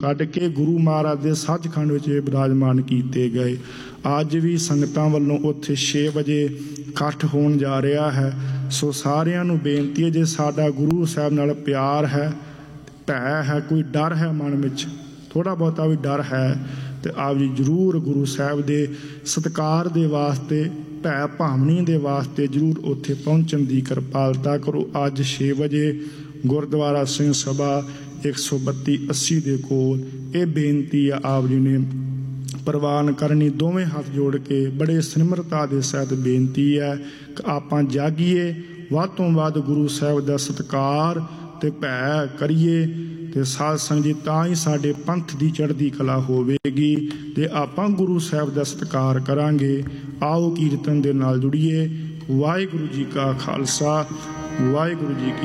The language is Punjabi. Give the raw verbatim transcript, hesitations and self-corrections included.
ਕੱਢ ਕੇ ਗੁਰੂ ਮਹਾਰਾਜ ਦੇ ਸੱਚਖੰਡ ਵਿੱਚ ਵਿਰਾਜਮਾਨ ਕੀਤੇ ਗਏ। ਅੱਜ ਵੀ ਸੰਗਤਾਂ ਵੱਲੋਂ ਉੱਥੇ ਛੇ ਵਜੇ ਇਕੱਠ ਹੋਣ ਜਾ ਰਿਹਾ ਹੈ। ਸੋ ਸਾਰਿਆਂ ਨੂੰ ਬੇਨਤੀ ਹੈ, ਜੇ ਸਾਡਾ ਗੁਰੂ ਸਾਹਿਬ ਨਾਲ ਪਿਆਰ ਹੈ, ਭੈ ਹੈ, ਕੋਈ ਡਰ ਹੈ ਮਨ ਵਿੱਚ, ਥੋੜ੍ਹਾ ਬਹੁਤਾ ਵੀ ਡਰ ਹੈ, ਤੇ ਆਪ ਜੀ ਜ਼ਰੂਰ ਗੁਰੂ ਸਾਹਿਬ ਦੇ ਸਤਿਕਾਰ ਦੇ ਵਾਸਤੇ, ਭੈ ਭਾਵਨੀ ਦੇ ਵਾਸਤੇ ਜ਼ਰੂਰ ਉੱਥੇ ਪਹੁੰਚਣ ਦੀ ਕਿਰਪਾਲਤਾ ਕਰੋ। ਅੱਜ ਛੇ ਵਜੇ ਗੁਰਦੁਆਰਾ ਸਿੰਘ ਸਭਾ ਇੱਕ ਸੌ ਬੱਤੀ ਅੱਸੀ ਦੇ ਕੋਲ ਇਹ ਬੇਨਤੀ ਆ ਆਪ ਜੀ ਨੇ ਪ੍ਰਵਾਨ ਕਰਨੀ। ਦੋਵੇਂ ਹੱਥ ਜੋੜ ਕੇ ਬੜੇ ਸਿਮਰਤਾ ਦੇ ਸਹਿਤ ਬੇਨਤੀ ਹੈ ਕਿ ਆਪਾਂ ਜਾਗੀਏ, ਵੱਧ ਤੋਂ ਵੱਧ ਗੁਰੂ ਸਾਹਿਬ ਦਾ ਸਤਿਕਾਰ ਤੇ ਭੈ ਕਰੀਏ, ਤੇ ਸਾਧ ਸੰਗਤ ਜੀ ਤਾਂ ਹੀ ਸਾਡੇ ਪੰਥ ਦੀ ਚੜ੍ਹਦੀ ਕਲਾ ਹੋਵੇਗੀ ਤੇ ਆਪਾਂ ਗੁਰੂ ਸਾਹਿਬ ਦਾ ਸਤਿਕਾਰ ਕਰਾਂਗੇ। ਆਓ ਕੀਰਤਨ ਦੇ ਨਾਲ ਜੁੜੀਏ। ਵਾਹਿਗੁਰੂ ਜੀ ਕਾ ਖਾਲਸਾ, ਵਾਹਿਗੁਰੂ ਜੀ ਕੀ